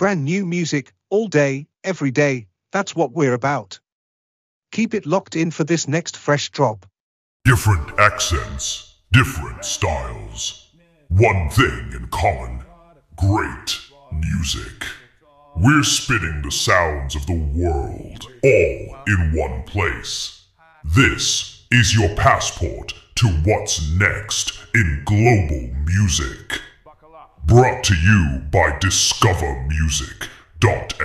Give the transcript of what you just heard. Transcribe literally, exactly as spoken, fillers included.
Brand new music, all day, every day, that's what we're about. Keep it locked in for this next fresh drop. Different accents, different styles. One thing in common, great music. We're spitting the sounds of the world, all in one place. This is your passport to what's next in global music. Brought to you by discover music dot